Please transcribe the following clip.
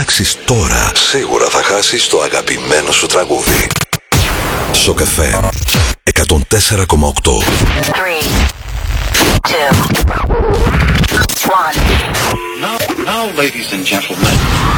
αλλάξεις τώρα, σίγουρα θα χάσεις το αγαπημένο σου τραγούδι. Shock FM 104,8. 3, 2, 1. Now, ladies and gentlemen.